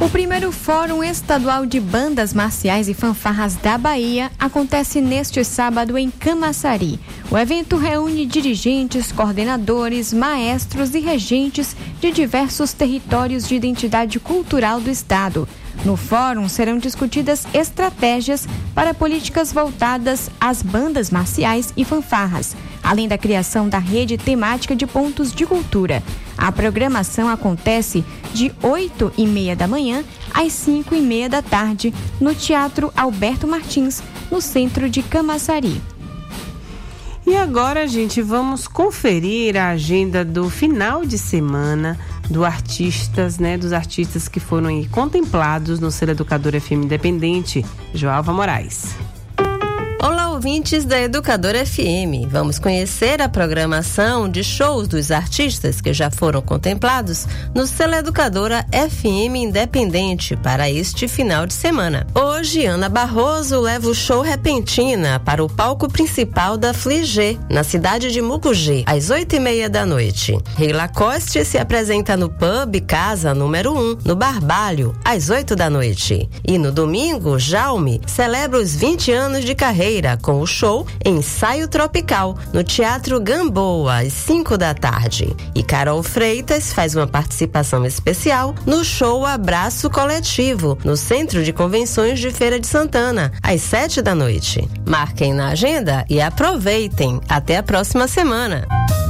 O primeiro Fórum Estadual de Bandas Marciais e Fanfarras da Bahia acontece neste sábado em Camaçari. O evento reúne dirigentes, coordenadores, maestros e regentes de diversos territórios de identidade cultural do estado. No fórum serão discutidas estratégias para políticas voltadas às bandas marciais e fanfarras, além da criação da rede temática de pontos de cultura. A programação acontece de 8h30 da manhã às 5h30 da tarde no Teatro Alberto Martins, no centro de Camaçari. E agora, gente, vamos conferir a agenda do final de semana dos artistas que foram aí contemplados no Selo Educadora FM Independente. Joalva Moraes. Olá, ouvintes da Educadora FM. Vamos conhecer a programação de shows dos artistas que já foram contemplados no Selo Educadora FM Independente para este final de semana. Hoje, Ana Barroso leva o show Repentina para o palco principal da Fligê, na cidade de Mucugê, às 8h30 da noite. Rei Lacoste se apresenta no pub Casa número 1, no Barbalho, às 8 da noite. E no domingo, Jaume celebra os 20 anos de carreira com o show Ensaio Tropical, no Teatro Gamboa, às 5 da tarde. E Carol Freitas faz uma participação especial no show Abraço Coletivo, no Centro de Convenções de Feira de Santana, às 7 da noite. Marquem na agenda e aproveitem. Até a próxima semana.